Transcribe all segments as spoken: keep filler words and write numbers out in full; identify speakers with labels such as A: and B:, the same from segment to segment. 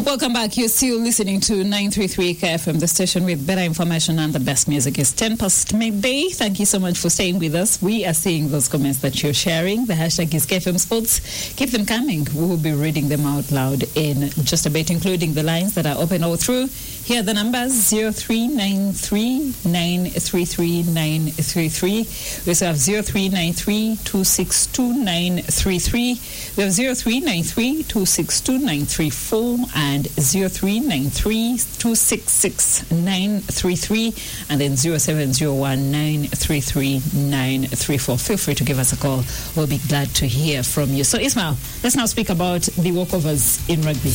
A: Welcome back. You're still listening to nine three three K F M, the station with better information and the best music. It's ten past midday. Thank you so much for staying with us. We are seeing those comments that you're sharing. The hashtag is K F M Sports. Keep them coming. We will be reading them out loud in just a bit, including the lines that are open all through. Here are the numbers: zero three nine three nine three three nine three three. We also have zero three nine three two six two nine three three. We have zero three nine three two six two nine three four and zero three nine three two six six nine three three, and then zero seven zero one nine three three nine three four. Feel free to give us a call. We'll be glad to hear from you. So, Ismail, let's now speak about the walkovers in rugby.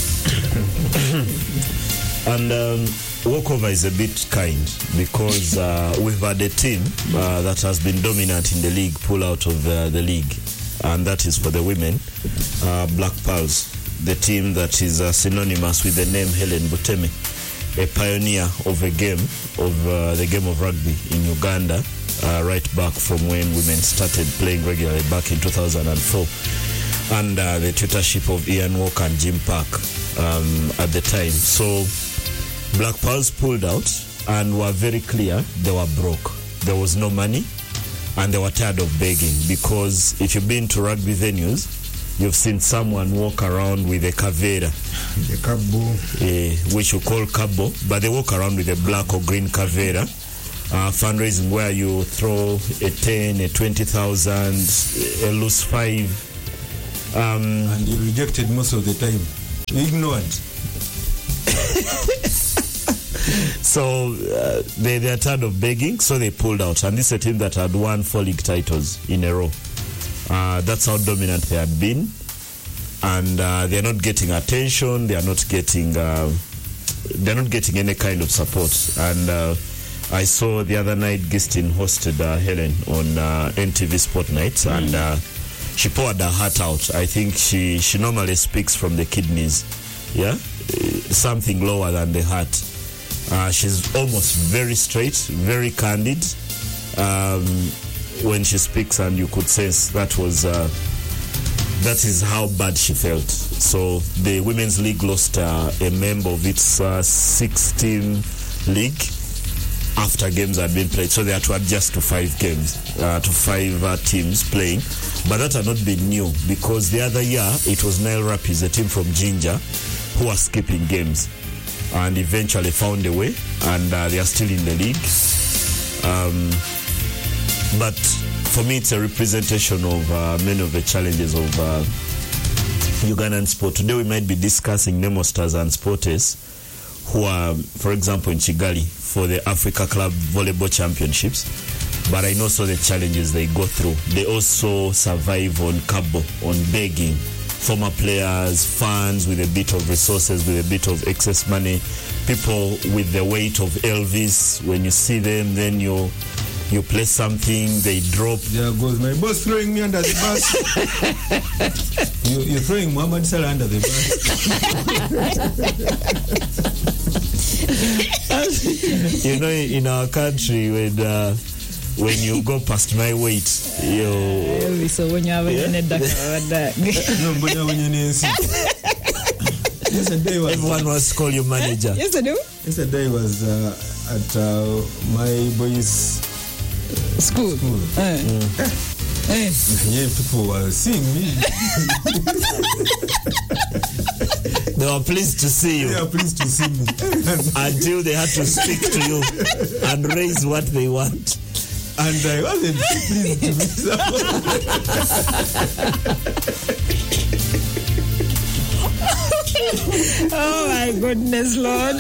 B: And um, walkover is a bit kind because uh, we've had a team uh, that has been dominant in the league pull out of uh, the league, and that is for the women, uh, Black Pearls, the team that is uh, synonymous with the name Helen Butemi, a pioneer of a game, of uh, the game of rugby in Uganda, uh, right back from when women started playing regularly back in two thousand four, under the tutorship of Ian Walker and Jim Park um, at the time. So Black Pearls pulled out and were very clear they were broke. There was no money and they were tired of begging, because if you've been to rugby venues, you've seen someone walk around with a kavera,
C: the cabo,
B: uh, which you call cabo, but they walk around with a black or green kavera. Uh, fundraising where you throw a ten, a twenty thousand, a loose five. Um,
C: and you rejected most of the time. You ignored.
B: So uh, they, they are tired of begging, so they pulled out. And this is a team that had won four league titles in a row. Uh, that's how dominant they had been. And uh, they're not getting attention. They are not getting uh, they're not getting any kind of support. And uh, I saw the other night Gistin hosted uh, Helen on uh, N T V Sport Nights, mm. and uh, she poured her heart out. I think she, she normally speaks from the kidneys, yeah, something lower than the heart. Uh, she's almost very straight, very candid um, when she speaks, and you could sense that was uh, that is how bad she felt. So the Women's League lost uh, a member of its uh, six-team league after games had been played, so they had to adjust to five games, uh, to five uh, teams playing. But that had not been new, because the other year it was Nile Rapids, a team from Ginger, who was skipping games, and eventually found a way, and uh, they are still in the league. Um, but for me, it's a representation of uh, many of the challenges of uh, Ugandan sport. Today we might be discussing Nemo Stars and Sportes, who are, for example, in Kigali for the Africa Club Volleyball Championships. But I know so the challenges they go through. They also survive on cabo, on begging. Former players, fans with a bit of resources, with a bit of excess money, people with the weight of Elvis. When you see them, then you you play something, they drop.
C: There goes my boss throwing me under the bus. you, you're throwing Muhammad Salah under the
B: bus. You know, in our country, when uh, when you go past my weight, you.
A: So when you have a duck or that.
C: No, but when you Yesterday was
B: everyone was to call you manager.
A: Yesterday?
C: Yesterday was uh, at uh, my boys'
A: school.
C: school.
A: Uh. Mm.
C: Uh. Yeah, people were seeing me.
B: They were pleased to see you.
C: They were pleased to see me.
B: Until they had to speak to you and raise what they want.
C: And I wasn't pleased to be
A: Oh my goodness, Lord.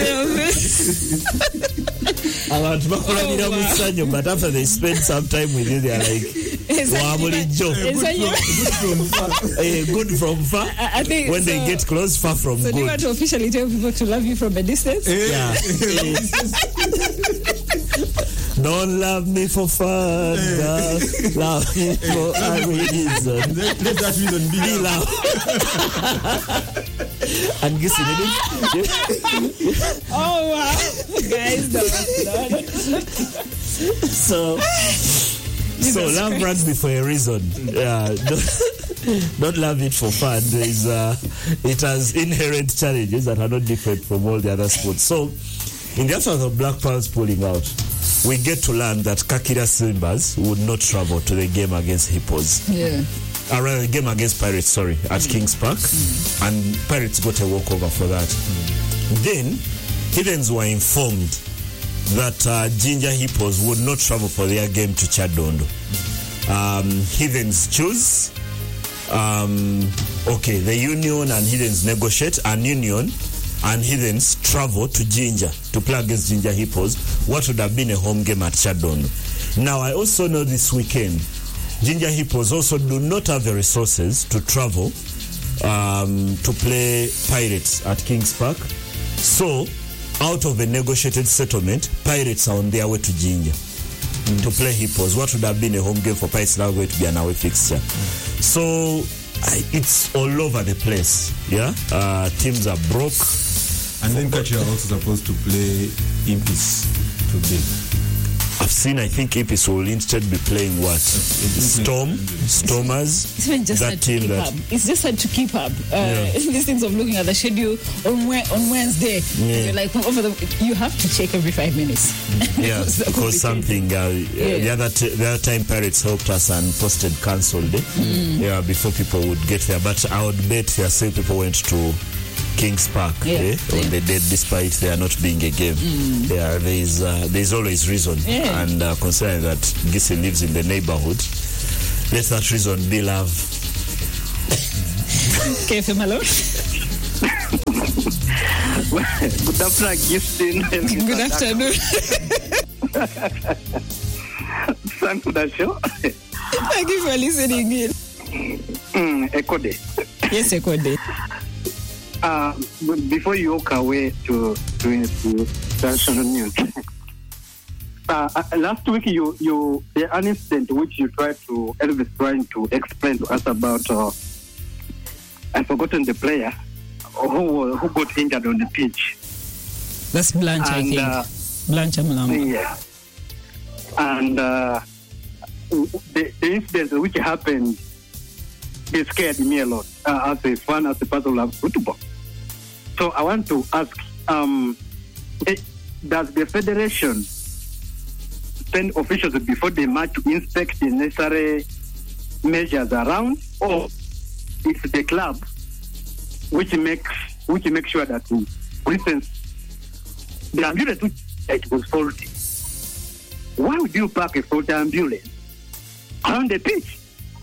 B: Oh, wow. But after they spend some time with you, they are like,
A: Joe.
B: Good from far. I, I think when so, they get close, far from
A: so
B: good.
A: So do you want to officially tell people to love you from a distance?
B: Yeah. Don't love me for fun, girl. Love me for a reason.
C: Let, let that reason be
B: love. And guess it.
A: Oh wow, guys, don't.
B: So, so love runs me for a reason. Yeah. don't love it for fun. There is, uh, it has inherent challenges that are not different from all the other sports. So, in the absence of Black Pearls pulling out, we get to learn that Kakira Simbas would not travel to the game against Hippos.
A: Yeah.
B: Or rather, the game against Pirates, sorry, at mm. Kings Park. Mm. And Pirates got a walkover for that. Mm. Then, Heathens were informed that uh, Ginger Hippos would not travel for their game to Chadondo. Mm. Um, Heathens choose. Um, okay, the Union and Heathens negotiate, and Union and Heathens travel to Ginger to play against Ginger Hippos, what would have been a home game at Chadondo. Now, I also know this weekend, Ginger Hippos also do not have the resources to travel um, to play Pirates at Kings Park. So, out of a negotiated settlement, Pirates are on their way to Ginger mm. to play Hippos. What would have been a home game for Pirates now going to be an away fixture. Mm. So, I, it's all over the place. Yeah, uh, teams are broke.
C: And then Kachi are also supposed to play Impis today.
B: I've seen, I think Impis will instead be playing what? Storm? Stormers?
A: It's even just
B: that
A: hard
B: team
A: to keep
B: that
A: up. It's just hard to keep up. Uh,
B: Yeah.
A: These things of looking at the schedule on on Wednesday.
B: Yeah.
A: You're like, over the, you have to check every five minutes.
B: Yeah,
A: It's
B: because something, uh,
A: Yeah.
B: the, other t- the other time Pirates helped us and posted cancelled it.
A: Mm.
B: Yeah, before people would get there. But I would bet there are still people went to Kings Park
A: Yeah.
B: eh, on
A: Yeah.
B: the day, despite there not being a game.
A: Mm.
B: Yeah, there's uh, there's always reason.
A: Yeah.
B: And uh, considering that Gissy lives in the neighborhood, let that reason be love.
A: K F M, hello.
D: Good afternoon, Gifton.
A: Good afternoon.
D: Thanks for the show.
A: Thank you for listening in.
D: Mm, Ekode.
A: Yes, Ekode.
D: Uh, b- before you walk away to to international news, uh, uh, last week you you the an incident which you tried to Elvis trying to explain to us about. Uh, I've forgotten the player who who got injured on the pitch.
A: That's Blanche, I
D: And,
A: think.
D: uh,
A: Blanche Mulamba.
D: Yeah. And uh, the, the incident which happened, they scared me a lot uh, as a fan, as a person of football. So I want to ask, um, eh, does the federation send officials before the match to inspect the necessary measures around, or it's the club which makes which makes sure that, for instance, the ambulance which it was faulty. Why would you park a faulty ambulance around the pitch?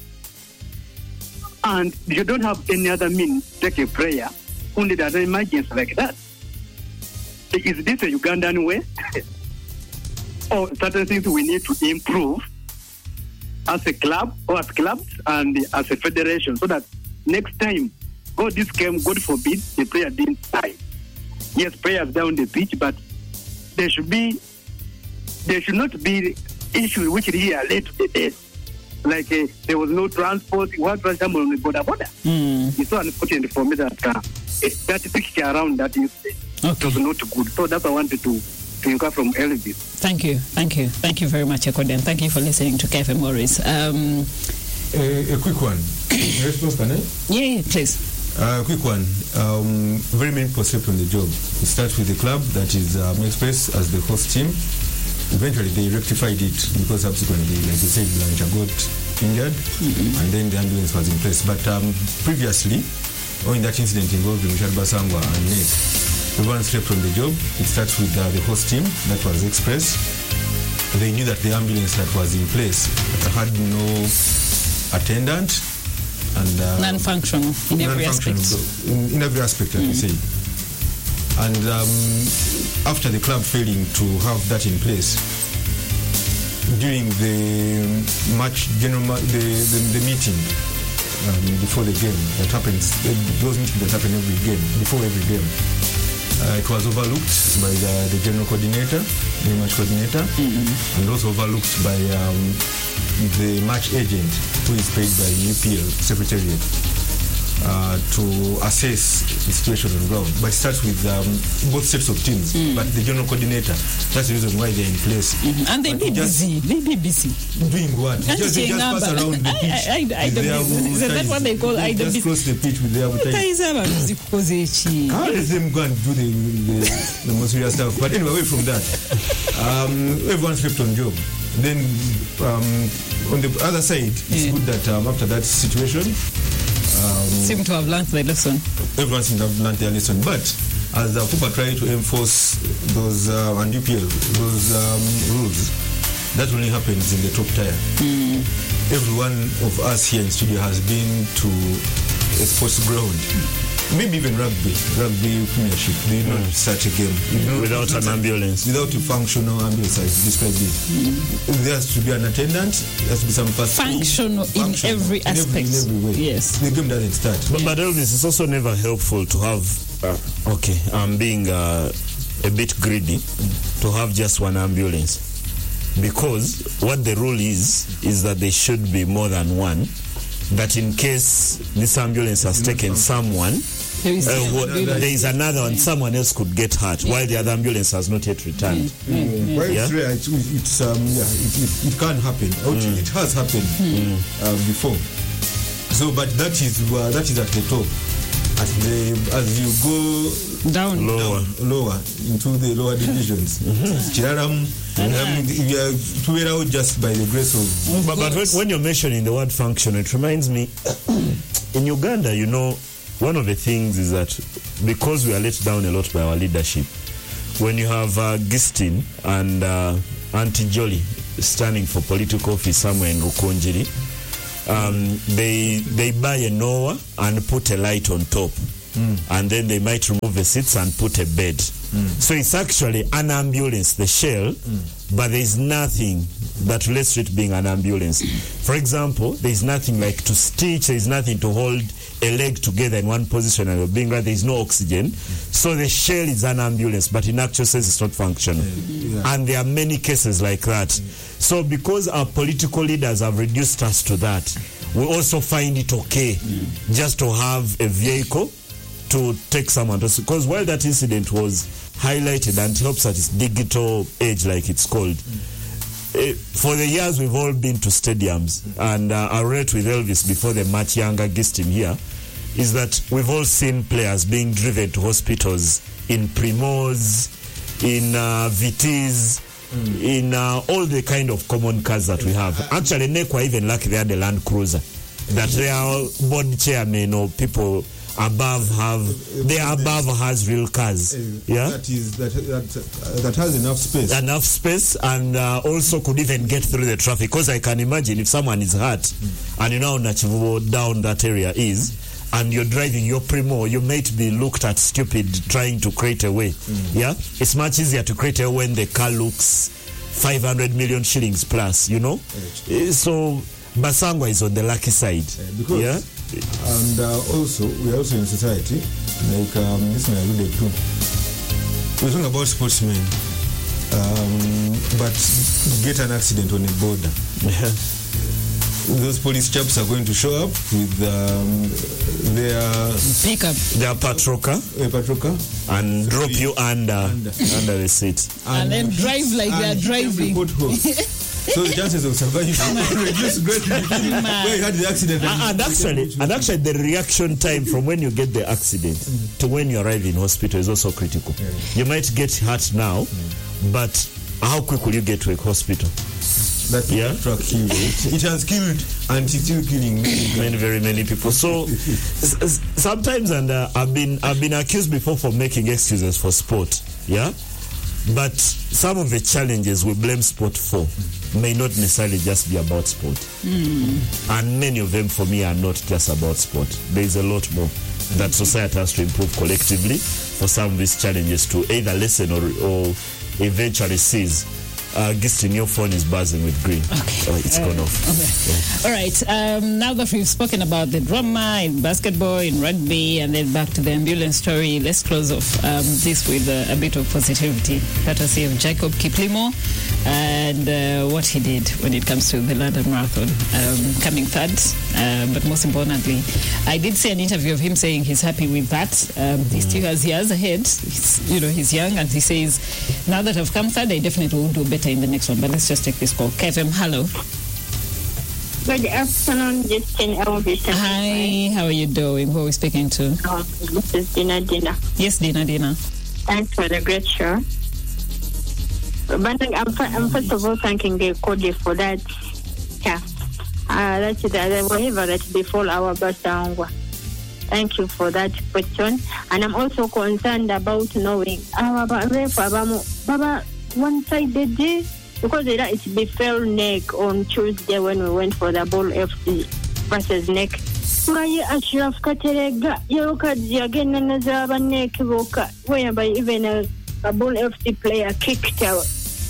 D: And you don't have any other means to take a prayer only that an emergency like that. Is this a Ugandan way? Or certain things we need to improve as a club or as clubs and as a federation so that next time, God, this game, God forbid, the player didn't die. Yes, players down the pitch, but there should be, there should not be issues which really are led to the death. Like uh, there was no transport, what was someone on the border border.
A: Mm.
D: It's so unfortunate for me that uh, that picture around that incident
A: Okay.
D: was not good. So that's what I wanted to, to inquire from Elvis.
A: Thank you. Thank you. Thank you very much, Ekode. Thank you for listening to K F M Morris. Um,
C: Uh, a quick one. Response, can I?
A: yeah, yeah, please.
C: Uh, quick one. Um, very many people slept on the job. It starts with the club, that is um, Express as the host team. Eventually, they rectified it because subsequently, like you said, Blancha got injured, mm-hmm. and then the ambulance was in place. But um, previously, or in that incident involving Michelle Basangwa and Nate, everyone slept on the job. It starts with uh, the host team, that was Express. They knew that the ambulance that was in place had no attendant and uh,
A: Non-functional in every aspect.
C: in, in every aspect, like mm. you say. And um, after the club failing to have that in place, during the match general ma- the, the, the meeting um, before the game that happens, those meetings that happen every game, before every game, uh, it was overlooked by the, the general coordinator, the match coordinator, mm-hmm. and also overlooked by um, the match agent, who is paid by U P L Secretariat. uh, to assess the situation on ground. But it starts with um, both sets of teams. Mm. But the general coordinator, that's the reason why they're in place.
A: Mm-hmm. And they be busy. They be busy.
C: Doing what?
A: And
C: Just, they just pass around the pitch.
A: I, I, I, I, is that what they call I
C: Just cross the pitch with their How does them go and do the, the, the most serious stuff? But anyway, away from that, um, everyone slept on job. Then um, on the other side, it's yeah. good that um, after that situation, um,
A: seem to have learned their lesson.
C: Everyone seems to have learned their lesson. But as the FUPA try to enforce those uh, and U P L those um, rules, that only happens in the top tier. Mm. Every one of us here in studio has been to a sports ground. Maybe even rugby, rugby premiership. They did not mm. start a game
B: without an ambulance.
C: Without a functional ambulance, I described it. Mm. There has to be an attendant. There has to be some first
A: functional, functional in every
C: in
A: aspect.
C: Every, in every way.
A: Yes,
C: the game doesn't start.
B: But, but Elvis, it's also never helpful to have. Uh, okay, I'm being uh, a bit greedy mm. to have just one ambulance, because what the rule is is that there should be more than one. That in case this ambulance has taken someone, there is, uh, what, there is another one, someone else could get hurt yeah. while the other ambulance has not yet returned.
C: Mm. Mm. Well, yeah? It's rare. It's, it's um, yeah, it, it, it can happen. Mm. It has happened mm. uh, before. So, but that is uh, that is at the top. As the as you go
A: down,
B: lower,
C: down, lower into the lower divisions, Chiraram, um, we are just by the grace of.
B: But, but when, when you're mentioning the word function, it reminds me. In Uganda, you know, one of the things is that because we are let down a lot by our leadership, when you have uh, Gistin and uh, Auntie Jolly standing for political office somewhere in Rukonjiri, um, they they buy a Noah and put a light on top, mm. and then they might remove the seats and put a bed. Mm. So it's actually an ambulance, the shell, mm. but there is nothing that relates to it being an ambulance. For example, there is nothing like to stitch, there is nothing to hold a leg together in one position and being right, there is no oxygen. So the shell is an ambulance, but in actual sense it's not functional. Yeah. And there are many cases like that. Yeah. So because our political leaders have reduced us to that, we also find it okay yeah. just to have a vehicle to take someone to, because while that incident was highlighted and helps at its digital age, like it's called, mm. uh, for the years we've all been to stadiums, mm. and uh, I read with Elvis before the much younger guest in here, is that we've all seen players being driven to hospitals in Primos, in uh, V Ts, mm. in uh, all the kind of common cars that we have. Actually, Nekwa even lucky they had a Land Cruiser, that their board chairmen or people above have they above has real cars, uh, yeah,
C: that is that that, uh, that has enough space
B: enough space and uh, also could even get through the traffic, because I can imagine if someone is hurt mm. and you know Nachivubo down that area is, and you're driving your Primo, you might be looked at stupid trying to create a way. Mm. Yeah, it's much easier to create a way when the car looks five hundred million shillings plus, you know. Right. So Basangwa is on the lucky side.
C: Uh, because yeah. And uh, also, we are also in society, like um, this man alluded to. We're talking about sportsmen, um, but get an accident on a border. Yeah. Those police chaps are going to show up with um, their
A: pickup,
B: their patrol car,
C: a patrol car,
B: and drop you under under, under the seat,
A: and, and then drive like they're driving.
C: So the chances of surviving reduce greatly where you had the accident.
B: And, and actually, and actually, the reaction time from when you get the accident mm. to when you arrive in hospital is also critical. Yeah. You might get hurt now, mm. but how quick will you get to a hospital?
C: That yeah? truck killed. It, it has killed and it's still killing many,
B: many very many people. So s- sometimes, and uh, I've been I've been accused before for making excuses for sport. Yeah. But some of the challenges we blame sport for may not necessarily just be about sport. Mm. And many of them for me are not just about sport. There is a lot more that society has to improve collectively for some of these challenges to either lessen or, or eventually cease. Uh, Gistin, your phone is buzzing with green.
A: Okay.
B: Oh, it's
A: uh,
B: gone off.
A: Okay.
B: Yeah.
A: All right. Um, now that we've spoken about the drama in basketball, in rugby, and then back to the ambulance story, let's close off um, this with uh, a bit of positivity, courtesy of Jacob Kiplimo and uh, what he did when it comes to the London Marathon, um, coming third. Uh, but most importantly, I did see an interview of him saying he's happy with that. Um, he still has years ahead. He's, you know, he's young, and he says, now that I've come third, I definitely will do better in the next one. But let's just take this call. Kevin, hello.
E: Good afternoon, Justin Elvis.
A: Hi, how are you doing? Who are we speaking to?
E: Oh, this is Dina Dina.
A: Yes, Dina Dina.
E: Thanks for the great show. But I'm, I'm first of all thanking the Cody for that. Yeah. Uh, that's it. Uh, whatever that befall our Basangwa. Thank you for that question. And I'm also concerned about knowing our Baba one-sided day, because it befell neck on Tuesday when we went for the Bull F C versus neck. Ngaye Ashraf Katerega yokaji again nazaba neck boka whereby even a, a Bull F C player kicked out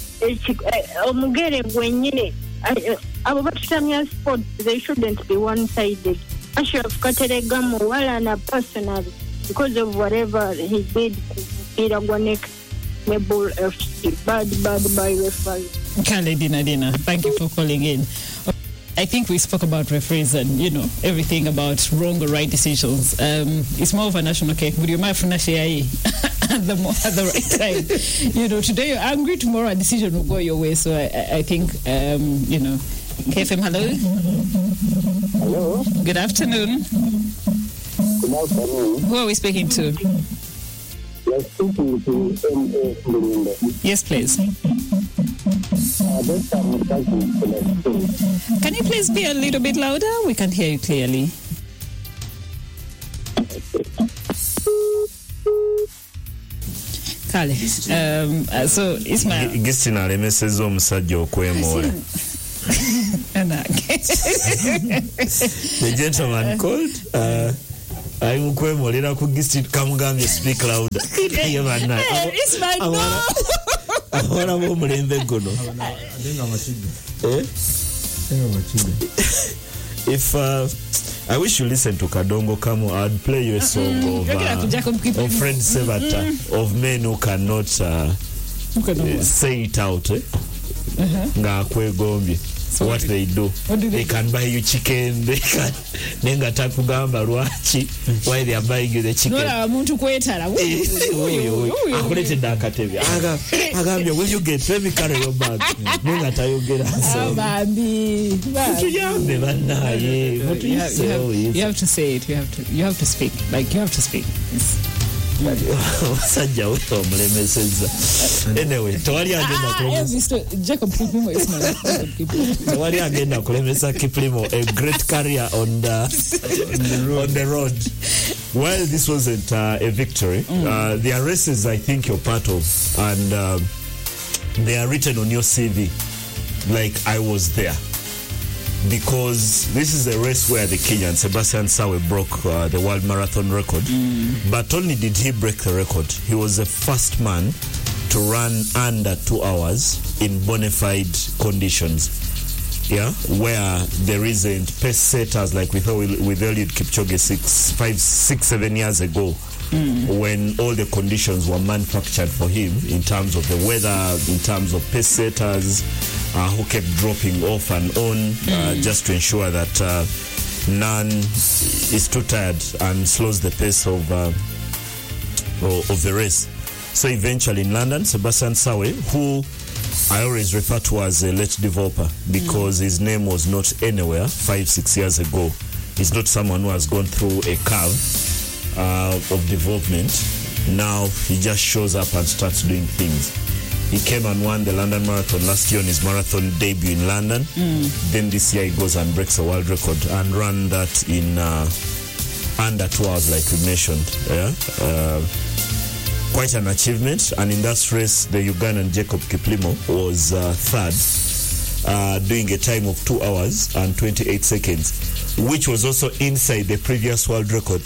E: omugere gwenyine abo batutamya sports, they shouldn't be one-sided. Ashraf Katerega muwalana personally because of whatever he did to Bull neck. Bull F C. Bad, bad, bad referee.
A: Kale Dina Dina, thank you for calling in. I think we spoke about referees and, you know, everything about wrong or right decisions. Um, it's more of a national cake. Would you mind for at the more at the right time? You know, today you're angry, tomorrow a decision will go your way. So I, I think, um, you know, K F M, hello.
F: Hello.
A: Good afternoon.
F: Good afternoon.
A: Who are we speaking to?
F: You're speaking to M A Belinda.
A: Yes, please.
F: Uh, this time I'm talking to the
A: Can you please be a little bit louder? We can't hear you clearly. Kale, um, uh, so Ismail.
B: Gistin alemesezza omusajja okwemoola. The gentleman called. Uh, I will come more later. Could Gistin kamugambye speak louder? Hey,
A: Ismail, no.
B: Ahora mo mulembe gono. If uh, I wish you listen to Kadongo Kamo, I'd play you a song of, uh, of Fred Sevata, of men who cannot uh, say it out. Eh? Nga kwegombi. What they do, do they, they can buy you chicken, they can nenga takugamba lwachi while they are buying you the chicken.
A: No, muntu kwetala.
B: Akulete akatebya. Aga agambye when you get let me carry your bag. Nenga tayogera so.
A: Baby.
B: Tuyambe banaye.
A: You have to say it. You have to you have to speak. Like you have to speak. It's,
B: Sajja we omulemesezza. Anyway, tewali agenda kulemesa.
A: Jacob Kiplimo is my
B: Tewali agenda kulemesa Kiplimo a great career on the on the road. While this wasn't uh, a victory, mm. uh, there are races I think you're part of, and uh, they are written on your C V like I was there. Because this is a race where the Kenyan Sebastian Sawe broke uh, the world marathon record. Mm. But only did he break the record, he was the first man to run under two hours in bona fide conditions. Yeah, where there isn't pace setters like with, with Eliud Kipchoge six, five, six, seven years ago. Mm. When all the conditions were manufactured for him in terms of the weather, in terms of pace setters, uh, who kept dropping off and on mm. uh, just to ensure that uh, none is too tired and slows the pace of uh, of the race. So eventually in London, Sebastian Sawe, who I always refer to as a late developer because mm. his name was not anywhere five, six years ago. He's not someone who has gone through a curve Uh, of development. Now he just shows up and starts doing things. He came and won the London Marathon last year on his marathon debut in London. Mm. Then this year he goes and breaks a world record and ran that in uh, under two hours, like we mentioned. Yeah, uh, quite an achievement. And in that race, the Ugandan Jacob Kiplimo was uh, third, uh, doing a time of two hours and twenty-eight seconds, which was also inside the previous world record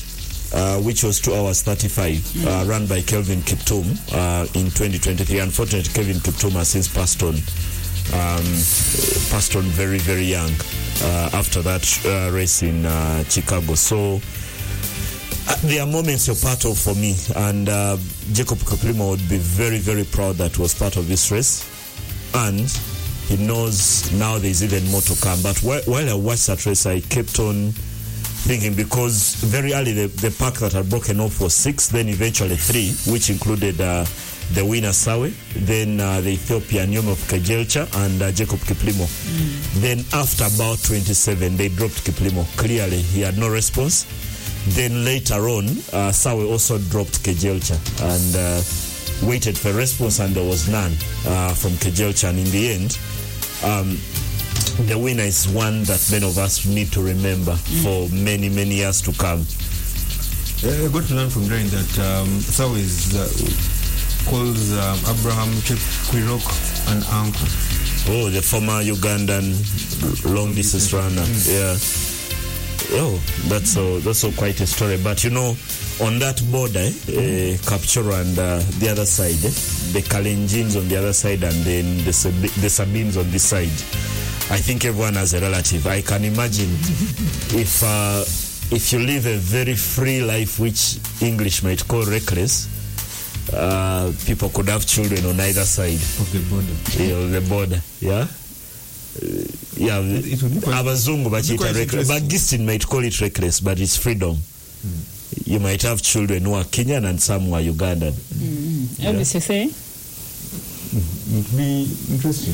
B: uh, which was two hours thirty-five, mm. uh, run by Kelvin Kiptum uh, in twenty twenty-three. Unfortunately, Kelvin Kiptum has since passed on, um, passed on very, very young uh, after that uh, race in uh, Chicago. So uh, there are moments you're part of for me, and uh, Jacob Kiplimo would be very, very proud that was part of this race, and he knows now there's even more to come. But while, while I watched that race, I kept on thinking, because very early the, the pack that had broken off was six, then eventually three, which included uh, the winner Sawe, then uh, the Ethiopian Nyoma Kejelcha and uh, Jacob Kiplimo. Mm. Then after about twenty-seven, they dropped Kiplimo. Clearly, he had no response. Then later on, uh, Sawe also dropped Kejelcha and uh, waited for a response, and there was none uh, from Kejelcha. And in the end, um, the winner is one that many of us need to remember mm. for many, many years to come.
C: Uh, I got to learn from Drain that um, Sawe is, uh, calls um, Abraham Chepkwirok an uncle.
B: Oh, the former Ugandan long distance runner. Mm. Yeah. Oh, that's so that's so quite a story. But you know, on that border, eh, uh, Kapchoro and uh, the other side, eh, the Kalenjins on the other side, and then the, Sab- the Sabines on this side. I think everyone has a relative. I can imagine if uh, if you live a very free life, which English might call reckless, uh, people could have children on either side
C: of the border.
B: Yeah, the border. Yeah. Uh, yeah,
C: it would be quite,
B: Abazungu, but it reckless. But Gistin might call it reckless, but it's freedom. Mm. You might have children who are Kenyan and some who are Ugandan.
A: Mm. Yeah. Elvis, you say?
C: It would be interesting.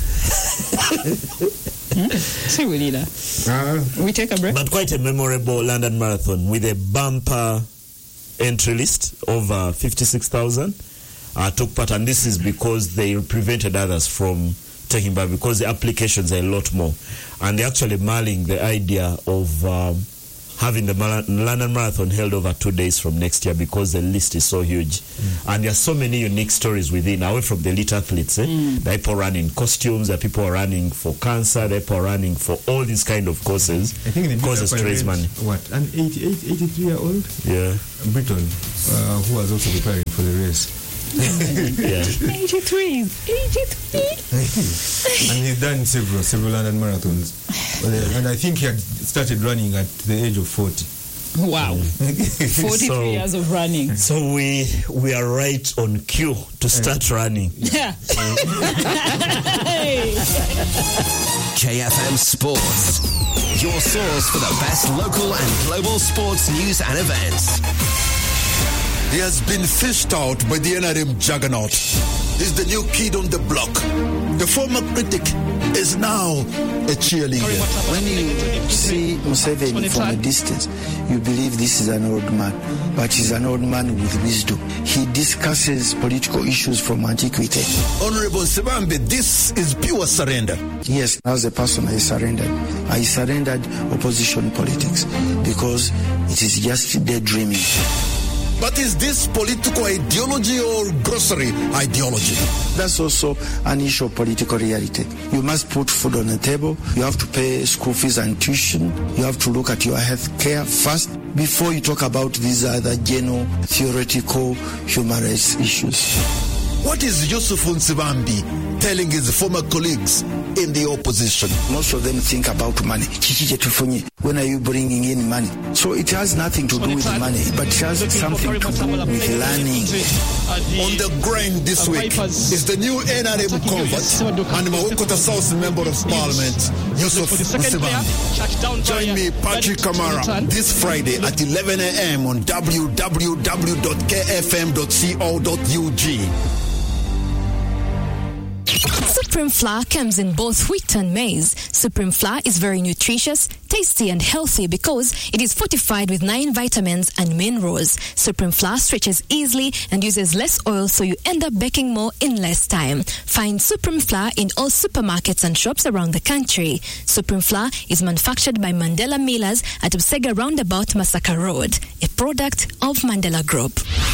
A: hmm? See, we need uh, we take a break.
B: But quite a memorable London Marathon with a bumper entry list over fifty-six thousand uh, took part, and this is because they prevented others from taking part, because the applications are a lot more, and they're actually mulling the idea of um, having the Mar- London Marathon held over two days from next year, because the list is so huge. Mm. And there are so many unique stories within, away from the elite athletes. Eh? Mm. There are people running costumes, there are people running for cancer, there are people running for all these kind of causes.
C: I think the
B: causes to raise money.
C: What, an eighty-eight, eighty-three year old?
B: Yeah.
C: Briton, uh, who was also preparing for the race.
A: yeah. eighty-three. eighty-three.
C: And he's done several, several London marathons. And I think he had started running at the age of forty.
A: Wow. forty-three so, years of running.
B: So we we are right on cue to start uh, running.
A: Yeah.
G: J F M Sports, your source for the best local and global sports news and events.
H: He has been fished out by the N R M juggernaut. He's the new kid on the block. The former critic is now a cheerleader.
I: When you see Museveni from a distance, you believe this is an old man, but he's an old man with wisdom. He discusses political issues from antiquity.
H: Honorable Sebambe, this is pure surrender.
I: Yes, as a person, I surrendered. I surrendered opposition politics because it is just daydreaming.
H: But is this political ideology or grocery ideology?
I: That's also an issue of political reality. You must put food on the table. You have to pay school fees and tuition. You have to look at your health care first before you talk about these other general, theoretical human rights issues.
H: What is Yusuf Nsibambi telling his former colleagues in the opposition?
I: Most of them think about money. When are you bringing in money? So it has nothing to do with money, but it has something to do with learning.
H: On the grind this week is the new N R M convert and Mawokota South Member of Parliament, Yusuf Nsibambi. Join me, Patrick Kamara, this Friday at eleven a.m. on w w w dot k f m dot co dot u g.
J: Supreme Flour comes in both wheat and maize. Supreme Flour is very nutritious, tasty and healthy because it is fortified with nine vitamins and minerals. Supreme Flour stretches easily and uses less oil, so you end up baking more in less time. Find Supreme Flour in all supermarkets and shops around the country. Supreme Flour is manufactured by Mandela Millers at Busega Roundabout, Masaka Road, a product of Mandela Group.